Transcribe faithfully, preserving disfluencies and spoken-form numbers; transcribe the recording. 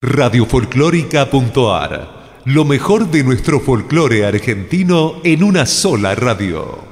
radiofolclórica.ar. Lo mejor de nuestro folclore argentino en una sola radio.